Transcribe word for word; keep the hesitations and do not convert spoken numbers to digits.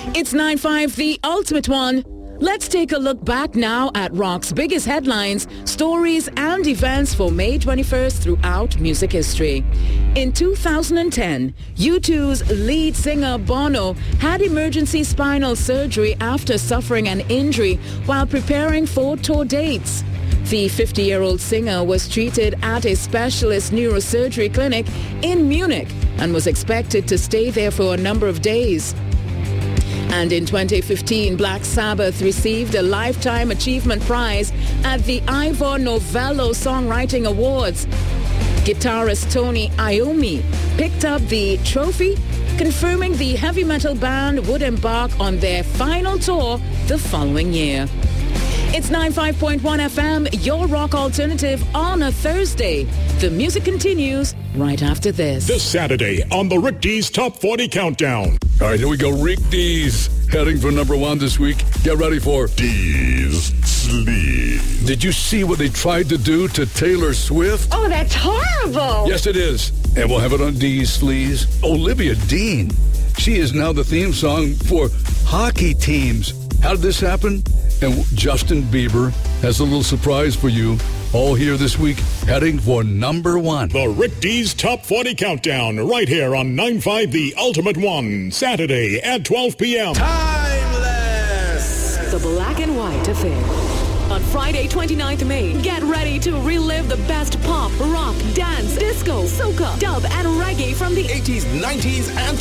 It's nine five, the ultimate one. Let's take a look back now at rock's biggest headlines, stories, and events for May twenty-first throughout music history. In two thousand ten, U two's lead singer Bono had emergency spinal surgery after suffering an injury while preparing for tour dates. The fifty-year-old singer was treated at a specialist neurosurgery clinic in Munich and was expected to stay there for a number of days. And in twenty fifteen, Black Sabbath received a Lifetime Achievement Prize at the Ivor Novello Songwriting Awards. Guitarist Tony Iommi picked up the trophy, confirming the heavy metal band would embark on their final tour the following year. It's ninety-five point one F M, your rock alternative on a Thursday. The music continues right after this. This Saturday on the Rick D's Top forty Countdown. All right, here we go. Rick D's heading for number one this week. Get ready for D's Sleeve. Did you see what they tried to do to Taylor Swift? Oh, that's horrible. Yes, it is. And we'll have it on D's Sleeves. Olivia Dean. She is now the theme song for hockey teams. How did this happen? And Justin Bieber has a little surprise for you. All here this week, heading for number one. The Rick D's Top forty Countdown, right here on ninety-five The Ultimate One, Saturday at twelve p.m. Timeless! The Black and White Affair. On Friday, twenty-ninth of May, get ready to relive the best pop, rock, dance, disco, soca, dub, and reggae from the eighties, nineties, and